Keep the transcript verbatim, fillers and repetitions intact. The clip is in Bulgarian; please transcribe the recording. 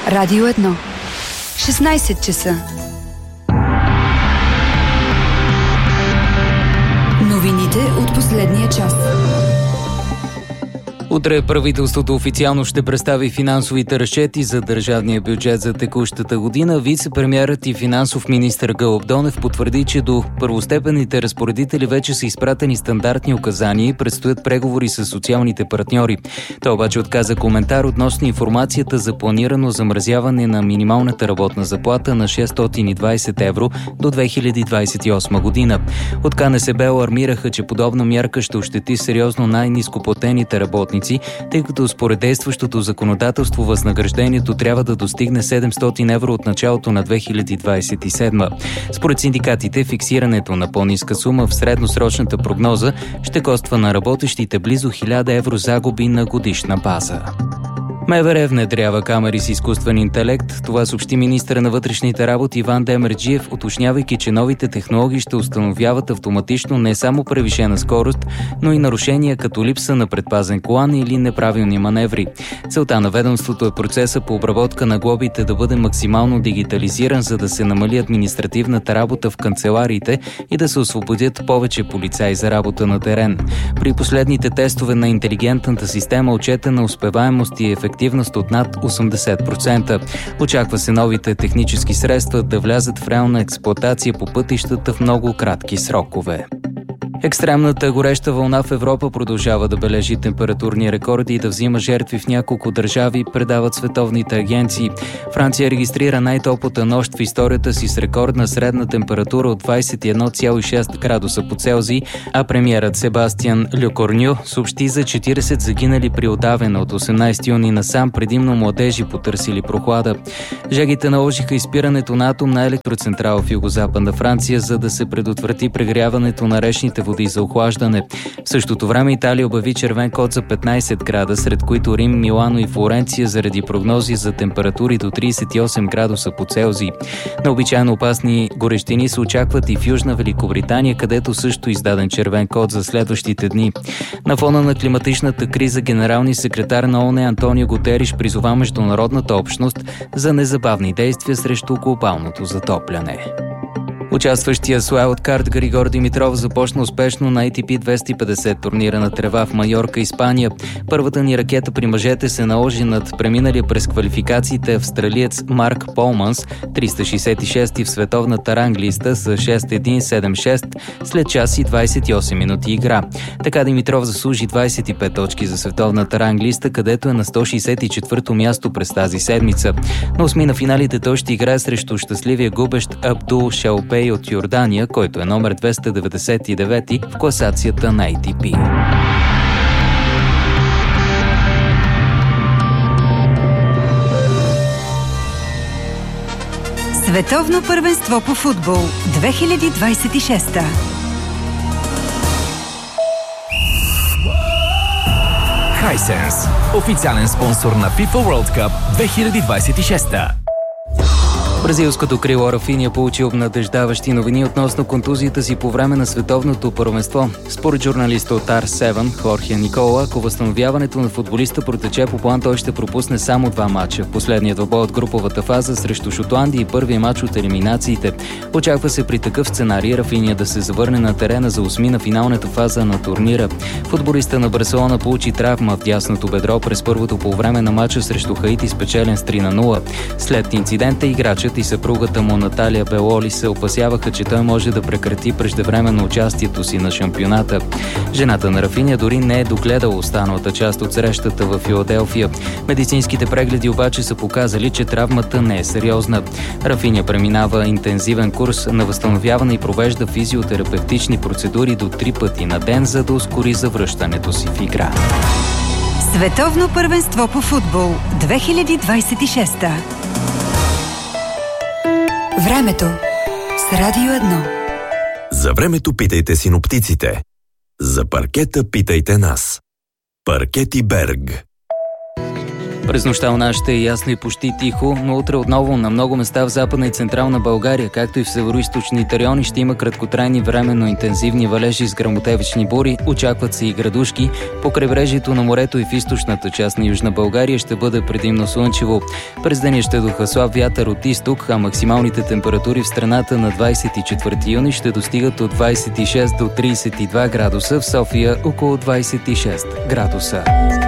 Радио едно. шестнайсет часа. Новините от последния час. Утре правителството официално ще представи финансовите разчети за държавния бюджет за текущата година. Вице-премиерът и финансов министър Гълъб Донев потвърди, че до първостепенните разпоредители вече са изпратени стандартни указания и предстоят преговори с социалните партньори. Той обаче отказа коментар относно информацията за планирано замразяване на минималната работна заплата на шестстотин и двайсет евро до две хиляди двайсет и осма година. От КНСБ алармираха, че подобна мярка ще ощети сериозно най-нископлатените работници, тъй като според действащото законодателство възнаграждението трябва да достигне седемстотин евро от началото на две хиляди двайсет и седма. Според синдикатите, фиксирането на по-ниска сума в средносрочната прогноза ще коства на работещите близо хиляда евро загуби на годишна база. МВР внедрява камери с изкуствен интелект. Това съобщи министъра на вътрешните работи Иван Демерджиев, уточнявайки, че новите технологии ще установяват автоматично не само превишена скорост, но и нарушения като липса на предпазен колан или неправилни маневри. Целта на ведомството е процеса по обработка на глобите да бъде максимално дигитализиран, за да се намали административната работа в канцелариите и да се освободят повече полицаи за работа на терен. При последните тестове на интелигентната система отчетена успеваемост и ефективност ефективност от над осемдесет процента. Очаква се новите технически средства да влязат в реална експлоатация по пътищата в много кратки срокове. Екстремната гореща вълна в Европа продължава да бележи температурни рекорди и да взима жертви в няколко държави, предават световните агенции. Франция регистрира най-топлата нощ в историята си с рекордна средна температура от двайсет и едно цяло и шест градуса по Целзий, а премиерът Себастиан Лекорню съобщи за четирийсет загинали при удавена от осемнайсети юни насам, предимно младежи потърсили прохлада. Жегите наложиха изпирането на атомна електроцентрала в югозападна Франция, за да се предотврати прегряването на речните води за охлаждане. В същото време Италия обяви червен код за петнайсет града, сред които Рим, Милано и Флоренция, заради прогнози за температури до трийсет и осем градуса по Целзий. Необичайно опасни горещини се очакват и в Южна Великобритания, където също издаден червен код за следващите дни. На фона на климатичната криза генералният секретар на ООН Антонио Гутериш призова международната общност за незабавни действия срещу глобалното затопляне. Участващия с уайлдкарт Григор Димитров започна успешно на Ей Ти Пи двеста и петдесет турнира на трева в Майорка, Испания. Първата ни ракета при мъжете се наложи над преминалия през квалификациите австралиец Марк Полманс, триста шейсет и шести в световната ранглиста с шест едно седем шест след час и двайсет и осем минути игра. Така Димитров заслужи двайсет и пет точки за световната ранглиста, където е на сто шейсет и четвърто място през тази седмица. На осми на финалите той ще играе срещу щастливия губещ Абдул Шаупей от Йордания, който е номер двеста деветдесет и девети в класацията на Ей Ти Пи. Световно първенство по футбол две хиляди двайсет и шеста. Hisense, официален спонсор на FIFA World Cup две хиляди двайсет и шеста. Бразилското крило Рафиня получи обнадеждаващи новини относно контузията си по време на световното първенство. Според журналиста от Ар седем Хорхе Никола, ако възстановяването на футболиста протече по план, той ще пропусне само два мача. Последният двубой от груповата фаза срещу Шотландия и първия мач от елиминациите. Очаква се при такъв сценарий Рафиня да се завърне на терена за осми на финалната фаза на турнира. Футболиста на Барселона получи травма в дясното бедро през първото полувреме на мача срещу Хаити, спечелен с три на нула. След инцидента играчът и съпругата му Наталия Белоли се опасяваха, че той може да прекрати преждевременно участието си на шампионата. Жената на Рафиня дори не е догледала останалата част от срещата в Филаделфия. Медицинските прегледи обаче са показали, че травмата не е сериозна. Рафиня преминава интензивен курс на възстановяване и провежда физиотерапевтични процедури до три пъти на ден, за да ускори завръщането си в игра. Световно първенство по футбол две хиляди двайсет и шеста. Времето с Радио едно. За времето питайте синоптиците. За паркета питайте нас. Паркети Берг. През нощта у нас ще е ясно и почти тихо, но утре отново на много места в Западна и Централна България, както и в североизточните райони, ще има краткотрайни временно интензивни валежи с гръмотевични бури, очакват се и градушки. По крайбрежието на морето и в източната част на Южна България ще бъде предимно слънчево. През деня ще духа слаб вятър от изток, а максималните температури в страната на двадесет и четвърти юни ще достигат от двадесет и шест до тридесет и два градуса, в София около двадесет и шест градуса.